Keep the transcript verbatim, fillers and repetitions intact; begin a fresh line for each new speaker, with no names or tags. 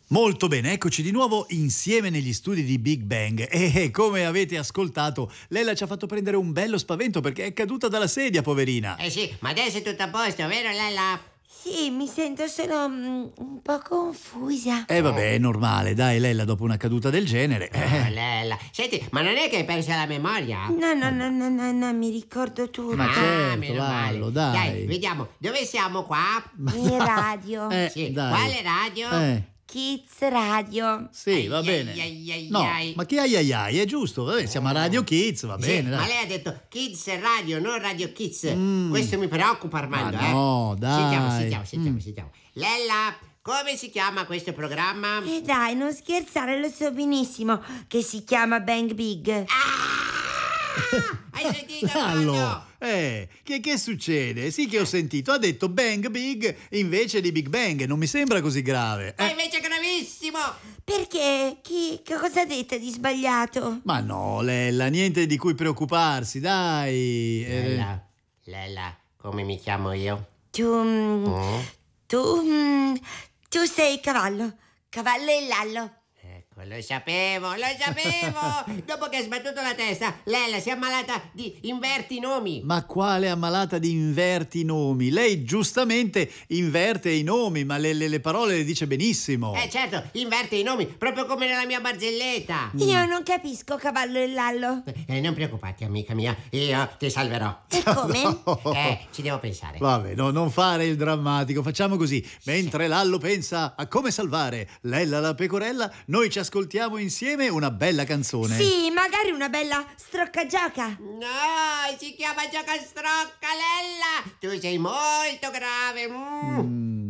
Molto bene, eccoci di nuovo insieme negli studi di Big Bang e come avete ascoltato, Lella ci ha fatto prendere un bello spavento perché è caduta dalla sedia, poverina.
Eh sì, ma adesso è tutto a posto, vero Lella?
Sì, mi sento solo mm, un po' confusa.
Eh vabbè, è normale, dai Lella, dopo una caduta del genere.
Oh,
Eh.
Lella, senti, ma non è che hai perso la memoria?
No, no, no, no, no, no, mi ricordo tutto.
Ma
ah,
certo,
meno male.
Lallo, dai.
Dai, vediamo, dove siamo qua?
In radio.
Eh,
Sì,
dai.
quale radio?
Eh,
Kids Radio.
sì,
Ai,
va
ai,
bene.
ai, ai,
No,
ai.
ma che ai ai ai, è giusto, vabbè, siamo a Radio Kids, va
Sì,
bene,
ma
dai.
lei ha detto Kids Radio, non Radio Kids.
Mm.
Questo mi preoccupa, Armando,
Ma
eh.
no, dai.
Sentiamo, sentiamo, sentiamo,
Mm.
sentiamo. Lella, come si chiama questo programma?
E dai, non scherzare, lo so benissimo che si chiama Bang Big.
Ah! Hai sentito,
Lallo,
Armando?
eh, che, che succede? Sì che ho sentito, ha detto Bang Big invece di Big Bang, non mi sembra così grave.
Ma
Eh.
invece è gravissimo!
Perché? Chi, che cosa ha detto di sbagliato?
Ma no, Lella, niente di cui preoccuparsi, dai. Eh,
Lella, Lella, come mi chiamo io?
Tu, mm,
Mm?
tu, mm, tu sei cavallo. Cavallo e Lallo.
Ecco, lo sapevo, lo sapevo! Dopo che ha sbattuto la testa, Lella si è ammalata di inverti i nomi.
Ma quale ammalata di inverti i nomi? Lei giustamente inverte i nomi, ma le, le- le parole le dice benissimo.
Eh certo, inverte i nomi, proprio come nella mia barzelletta.
Io non capisco cavallo e Lallo.
Eh, non preoccuparti, amica mia, io ti salverò.
E come?
No.
Eh, ci devo pensare.
Vabbè, no, non fare il drammatico, facciamo così. Mentre Lallo pensa a come salvare Lella la pecorella, noi ci ascoltiamo insieme una bella canzone.
Sì, magari una bella strocca-gioca.
No, si chiama giocastrocca, Lella! Tu sei molto grave. Mm.
Mm.